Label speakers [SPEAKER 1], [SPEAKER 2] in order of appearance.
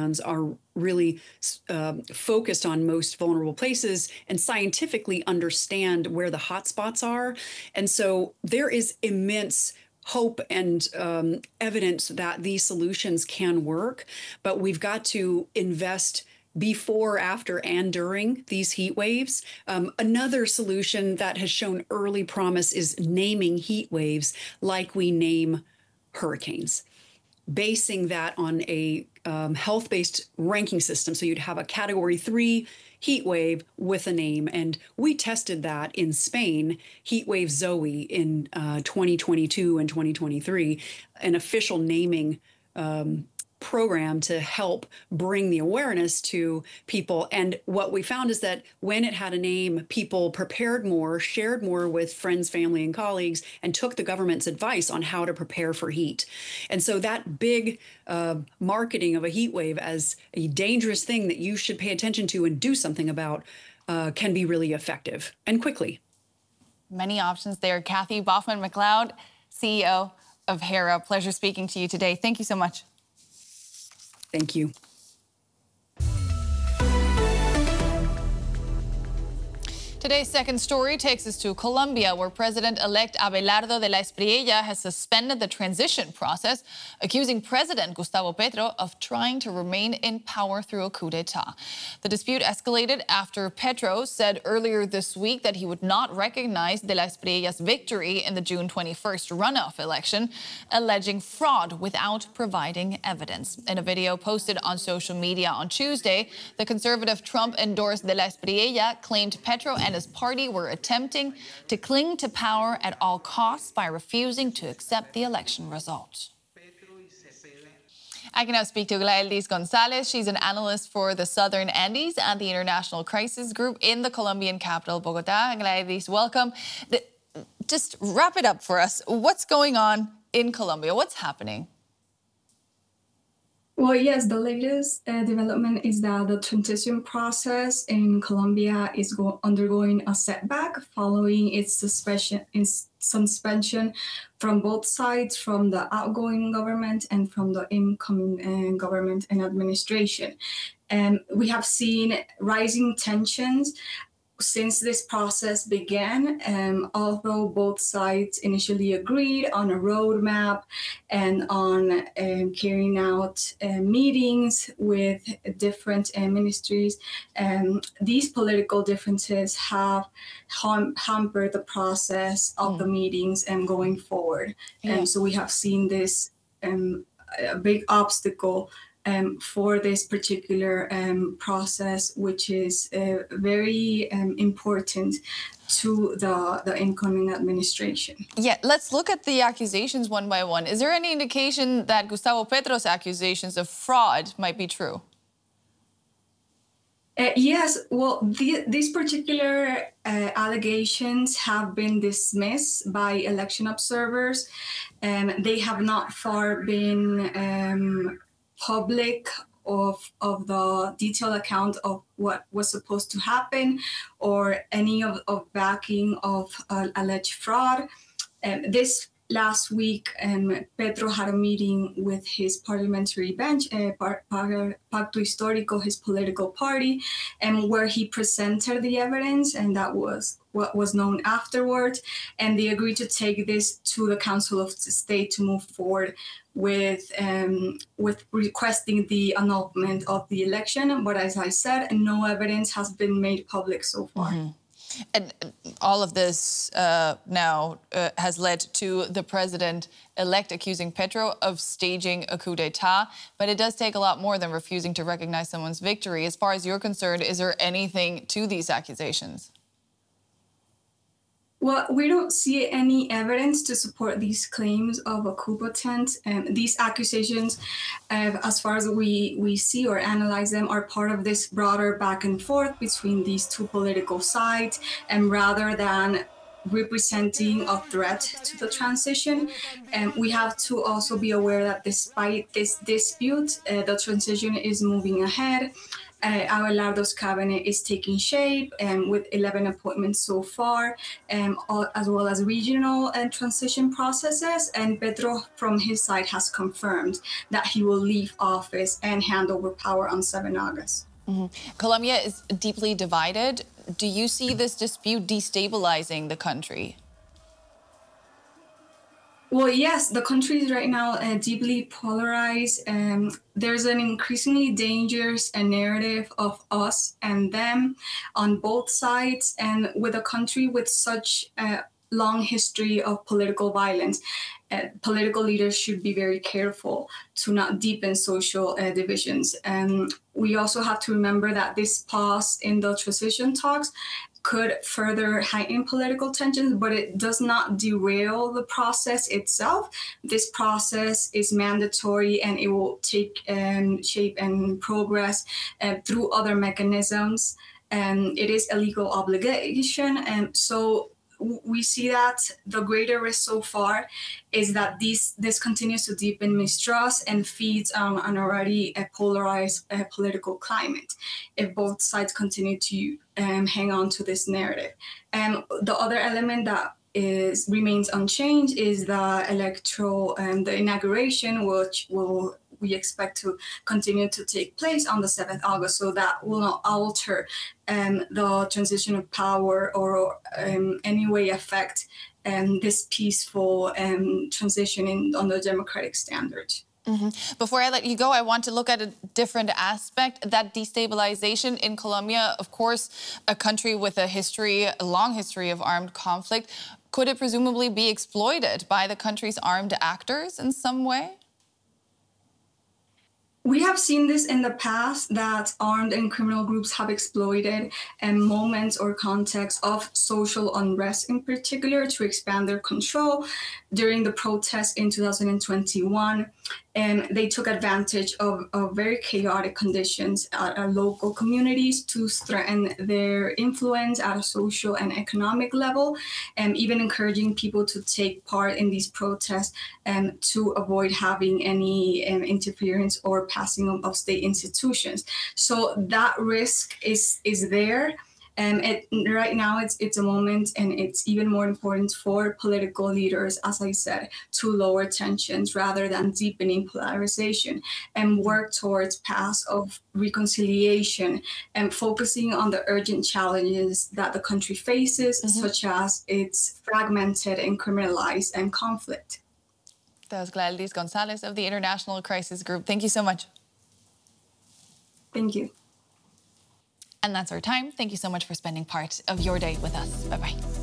[SPEAKER 1] plans are really focused on most vulnerable places and scientifically understand where the hotspots are. And so there is immense hope and evidence that these solutions can work, but we've got to invest before, after, and during these heat waves. Another solution that has shown early promise is naming heat waves like we name hurricanes, basing that on a health-based ranking system. So you'd have a Category 3 heat wave with a name. And we tested that in Spain, heat wave Zoe in 2022 and 2023, an official naming program to help bring the awareness to people. And what we found is that when it had a name, people prepared more, shared more with friends, family, and colleagues, and took the government's advice on how to prepare for heat. And so that big marketing of a heat wave as a dangerous thing that you should pay attention to and do something about can be really effective and quickly.
[SPEAKER 2] Many options there. Kathy Baughman-McLeod, CEO of HERA. Pleasure speaking to you today. Thank you so much.
[SPEAKER 1] Thank you.
[SPEAKER 2] Today's second story takes us to Colombia, where President-elect Abelardo de la Espriella has suspended the transition process, accusing President Gustavo Petro of trying to remain in power through a coup d'etat. The dispute escalated after Petro said earlier this week that he would not recognize de la Espriella's victory in the June 21st runoff election, alleging fraud without providing evidence. In a video posted on social media on Tuesday, the conservative Trump-endorsed de la Espriella claimed Petro and his party were attempting to cling to power at all costs by refusing to accept the election results. I can now speak to Glaeldis Gonzalez. She's an analyst for the Southern Andes and the International Crisis Group in the Colombian capital, Bogota. Glaeldis, welcome. Just wrap it up for us. What's going on in Colombia? What's happening?
[SPEAKER 3] Well, yes, the latest development is that the transition process in Colombia is undergoing a setback following its suspension from both sides, from the outgoing government and from the incoming government and administration. We have seen rising tensions since this process began, although both sides initially agreed on a roadmap and on carrying out meetings with different ministries, these political differences have hampered the process of the meetings and going forward. And so we have seen this a big obstacle for this particular process, which is very important to the incoming administration.
[SPEAKER 2] Yeah, let's look at the accusations one by one. Is there any indication that Gustavo Petro's accusations of fraud might be true?
[SPEAKER 3] Yes, well, these particular allegations have been dismissed by election observers. They have not far been public of the detailed account of what was supposed to happen or any of backing of alleged fraud. This last week, Petro had a meeting with his parliamentary bench, Pacto Histórico, his political party, where he presented the evidence, and that was what was known afterwards. And they agreed to take this to the Council of State to move forward with requesting the annulment of the election. But as I said, no evidence has been made public so far.
[SPEAKER 2] Mm-hmm. And all of this now has led to the president-elect accusing Petro of staging a coup d'etat. But it does take a lot more than refusing to recognize someone's victory. As far as you're concerned, is there anything to these accusations?
[SPEAKER 3] Well, we don't see any evidence to support these claims of a coup attempt. These accusations, as far as we see or analyze them, are part of this broader back and forth between these two political sides, and rather than representing a threat to the transition. We have to also be aware that despite this dispute, the transition is moving ahead. Abelardo's cabinet is taking shape with 11 appointments so far, as well as regional and transition processes. And Petro, from his side, has confirmed that he will leave office and hand over power on 7 August.
[SPEAKER 2] Colombia is deeply divided. Do you see this dispute destabilizing the country?
[SPEAKER 3] Well, yes, the country is right now deeply polarized. There's an increasingly dangerous narrative of us and them on both sides. And with a country with such a long history of political violence, political leaders should be very careful to not deepen social divisions. We also have to remember that this pause in the transition talks could further heighten political tensions, but it does not derail the process itself. This process is mandatory and it will take shape and progress through other mechanisms. It is a legal obligation. And so we see that the greater risk so far is that this continues to deepen mistrust and feeds on an already polarized political climate if both sides continue to hang on to this narrative. And the other element that remains unchanged is the the inauguration, which we expect to continue to take place on the 7th August. So that will not alter the transition of power or any way affect this peaceful transition on the democratic standards.
[SPEAKER 2] Before I let you go, I want to look at a different aspect, that destabilization in Colombia. Of course, a country with a long history of armed conflict. Could it presumably be exploited by the country's armed actors in some way?
[SPEAKER 3] We have seen this in the past, that armed and criminal groups have exploited moments or contexts of social unrest in particular to expand their control. During the protests in 2021, they took advantage of very chaotic conditions at our local communities to threaten their influence at a social and economic level, and even encouraging people to take part in these protests to avoid having any interference or passing of state institutions. So that risk is there. Right now, it's a moment, and it's even more important for political leaders, as I said, to lower tensions rather than deepening polarization and work towards paths of reconciliation and focusing on the urgent challenges that the country faces, such as its fragmented and criminalized conflict.
[SPEAKER 2] That was Gladys Gonzalez of the International Crisis Group. Thank you so much.
[SPEAKER 3] Thank you.
[SPEAKER 2] And that's our time. Thank you so much for spending part of your day with us. Bye-bye.